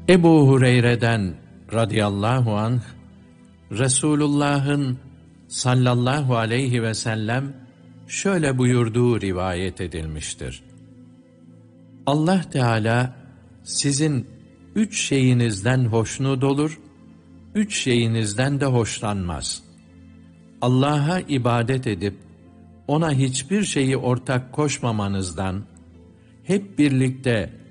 Ebu Hureyre'den radıyallahu anh, Resulullah'ın sallallahu aleyhi ve sellem şöyle buyurduğu rivayet edilmiştir. Allah Teala sizin 3 şeyinizden hoşnut olur, 3 şeyinizden de hoşlanmaz. Allah'a ibadet edip ona hiçbir şeyi ortak koşmamanızdan, hep birlikte